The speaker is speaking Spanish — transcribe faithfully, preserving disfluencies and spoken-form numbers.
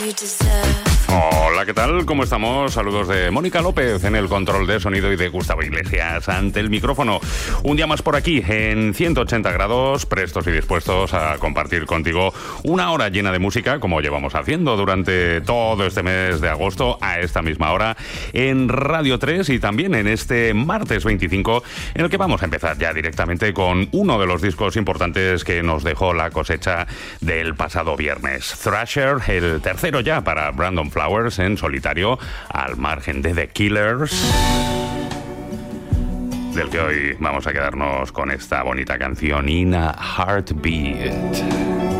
Hola, ¿qué tal? ¿Cómo estamos? Saludos de Mónica López en el control de sonido y de Gustavo Iglesias ante el micrófono. Un día más por aquí en ciento ochenta grados, prestos y dispuestos a compartir contigo una hora llena de música, como llevamos haciendo durante todo este mes de agosto a esta misma hora en Radio tres y también en este martes veinticinco, en el que vamos a empezar ya directamente con uno de los discos importantes que nos dejó la cosecha del pasado viernes. Thrasher, el tercero ya para Brandon Flowers en solitario, al margen de The Killers, del que hoy vamos a quedarnos con esta bonita canción, In a Heartbeat.